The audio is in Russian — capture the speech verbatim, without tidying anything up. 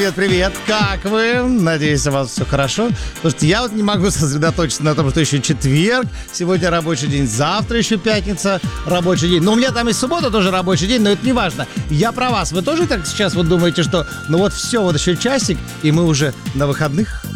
Привет, привет, как вы? Надеюсь, у вас все хорошо. Слушайте, я вот не могу сосредоточиться на том, что еще четверг, сегодня рабочий день, завтра еще пятница, рабочий день. Но у меня там и суббота тоже рабочий день, но это не важно. Я про вас. Вы тоже так сейчас вот думаете, что ну вот все, вот еще часик, и мы уже на выходных?